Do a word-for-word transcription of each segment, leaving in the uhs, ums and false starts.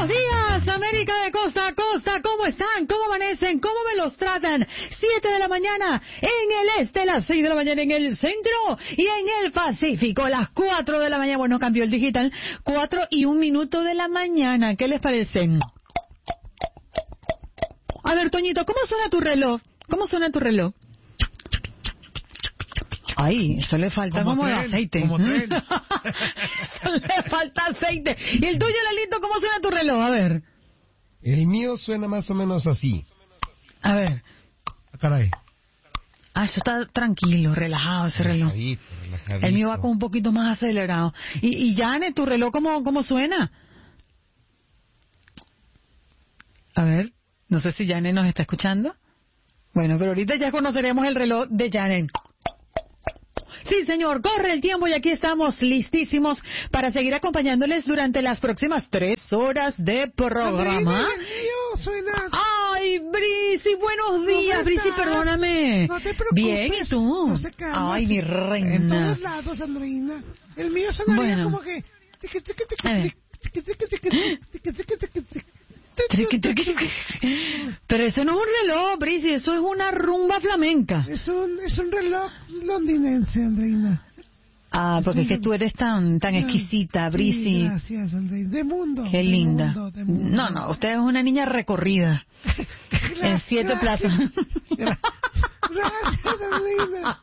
Buenos días, América de costa a costa. ¿Cómo están? ¿Cómo amanecen? ¿Cómo me los tratan? Siete de la mañana en el este, las seis de la mañana en el centro y en el Pacífico, las cuatro de la mañana. Bueno, cambió el digital. Cuatro y un minuto de la mañana. ¿Qué les parece? A ver, Toñito, ¿cómo suena tu reloj? ¿Cómo suena tu reloj? Ay, eso le falta como, como tren, el aceite. Como tren. Eso le falta aceite. ¿Y el tuyo, Lalito, cómo suena tu reloj? A ver. El mío suena más o menos así. A ver. Ah, caray. Ah, eso está tranquilo, relajado ese reloj. Relajadito, relajadito. El mío va como un poquito más acelerado. ¿Y, y Jane, tu reloj cómo, cómo suena? A ver, no sé si Jane nos está escuchando. Bueno, pero ahorita ya conoceremos el reloj de Jane. Sí, señor, corre el tiempo y aquí estamos listísimos para seguir acompañándoles durante las próximas tres horas de programa. El mío suena... Ay, Brisi, buenos días, Brisi, perdóname. No te preocupes. Bien, ¿y tú? No se calma. Ay, mi reina. En todos lados, Andreina. El mío sonaría bueno. como que... Pero eso no es un reloj, Brisi, eso es una rumba flamenca. Es un, es un reloj londinense, Andreina. Ah, porque es, es que tú eres tan tan exquisita, Brisi. Sí, gracias, Andreina. De mundo. Qué de linda. Mundo, de mundo. No, no, usted es una niña recorrida. En siete plazas. Gracias, Andreina.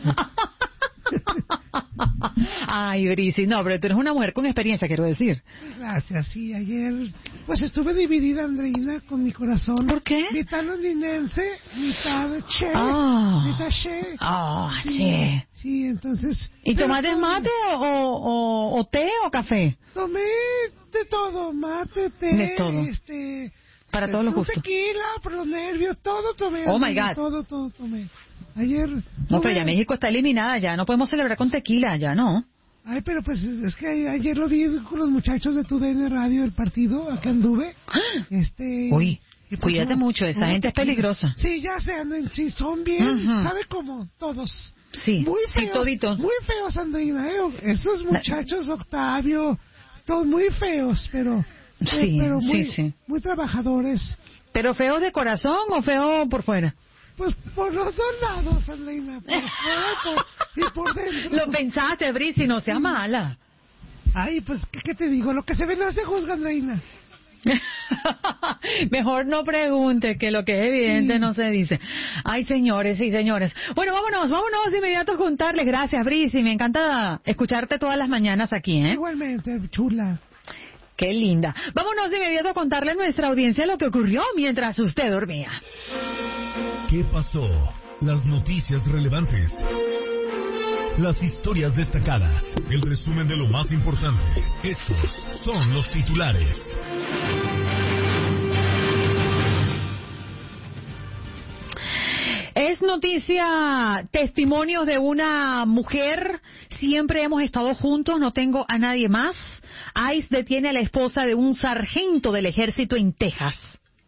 Ay, Brisi, no, pero tú eres una mujer con experiencia, quiero decir. Gracias, sí, ayer pues estuve dividida, Andreina, con mi corazón. ¿Por qué? Mitad londinense, mitad che, oh. mitad che. Ah, oh, sí, che. Sí, entonces... ¿Y tomaste mate o, o, o té o café? Tomé de todo, mate, té, de todo. este... Para todos los gustos. Tequila, por los nervios, todo tomé. Oh, my God. Todo, todo tomé. Ayer... No, pero ya México está eliminada, ya no podemos celebrar con tequila, ya no. Ay, pero pues es que ayer lo vi con los muchachos de tu D N Radio, el partido, acá anduve. Este... Uy, pues, cuídate oh, mucho, esa oh, gente es peligrosa. Sí, ya se andan, sí, son bien, uh-huh. ¿Sabe cómo? Todos. Sí, muy feos, sí, toditos. Muy feos, Andreina, ¿eh? Esos muchachos, Octavio, todos muy feos, pero... Sí, eh, pero muy, sí, sí. Muy trabajadores. ¿Pero feos de corazón o feos por fuera? Pues por los dos lados, Andreina, por fuera por, y por dentro. Lo pensaste, Brisi, no sea mala. Ay, pues, ¿qué, qué te digo? Lo que se ve no se juzga, Andreina. Mejor no pregunte, que lo que es evidente sí. No se dice. Ay, señores y señores. Bueno, vámonos, vámonos de inmediato a contarles. Gracias, Brisi. Me encanta escucharte todas las mañanas aquí, ¿eh? Igualmente, chula. Qué linda. Vámonos de inmediato a contarle a nuestra audiencia lo que ocurrió mientras usted dormía. ¿Qué pasó? Las noticias relevantes. Las historias destacadas. El resumen de lo más importante. Estos son los titulares. Es noticia, testimonios de una mujer. Siempre hemos estado juntos, no tengo a nadie más. ICE detiene a la esposa de un sargento del ejército en Texas.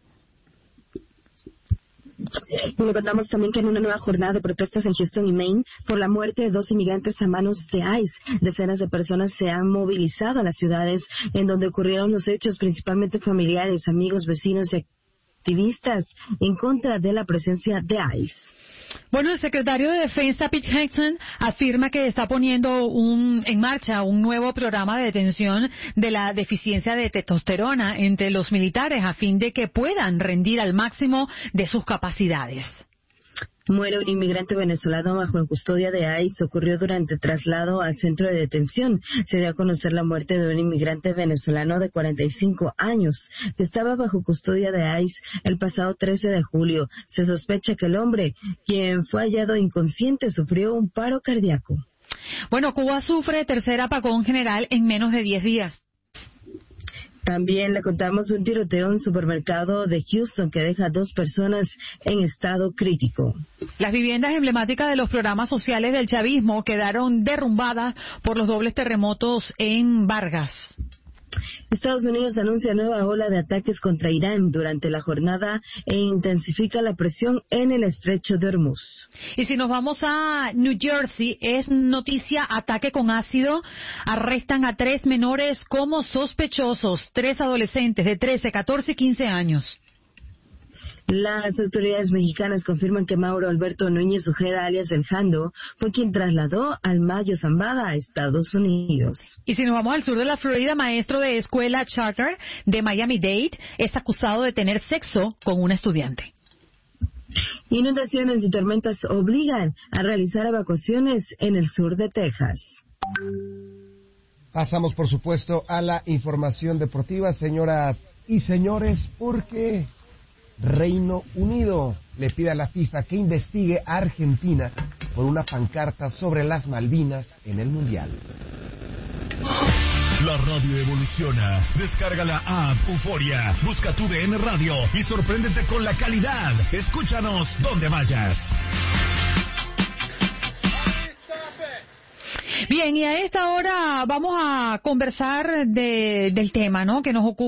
Y le contamos también que en una nueva jornada de protestas en Houston y Maine por la muerte de dos inmigrantes a manos de ICE, decenas de personas se han movilizado a las ciudades en donde ocurrieron los hechos, principalmente familiares, amigos, vecinos y activistas en contra de la presencia de ICE. Bueno, el secretario de Defensa, Pete Hegseth, afirma que está poniendo un, en marcha un nuevo programa de detención de la deficiencia de testosterona entre los militares a fin de que puedan rendir al máximo de sus capacidades. Muere un inmigrante venezolano bajo custodia de ICE. Ocurrió durante el traslado al centro de detención. Se dio a conocer la muerte de un inmigrante venezolano de cuarenta y cinco años que estaba bajo custodia de ICE el pasado trece de julio. Se sospecha que el hombre, quien fue hallado inconsciente, sufrió un paro cardíaco. Bueno, Cuba sufre tercer apagón general en menos de diez días. También le contamos un tiroteo en un supermercado de Houston que deja a dos personas en estado crítico. Las viviendas emblemáticas de los programas sociales del chavismo quedaron derrumbadas por los dobles terremotos en Vargas. Estados Unidos anuncia nueva ola de ataques contra Irán durante la jornada e intensifica la presión en el estrecho de Hormuz. Y si nos vamos a New Jersey, es noticia ataque con ácido. Arrestan a tres menores como sospechosos, tres adolescentes de trece, catorce y quince años. Las autoridades mexicanas confirman que Mauro Alberto Núñez Ojeda, alias El Jando, fue quien trasladó al Mayo Zambada a Estados Unidos. Y si nos vamos al sur de la Florida, maestro de escuela charter de Miami-Dade es acusado de tener sexo con una estudiante. Inundaciones y tormentas obligan a realizar evacuaciones en el sur de Texas. Pasamos, por supuesto, a la información deportiva, señoras y señores, porque Reino Unido le pide a la FIFA que investigue a Argentina por una pancarta sobre las Malvinas en el Mundial. La radio evoluciona. Descarga la app Euforia, busca tu D N Radio y sorpréndete con la calidad. Escúchanos donde vayas. Bien, y a esta hora vamos a conversar de, del tema, ¿no?, que nos ocupa.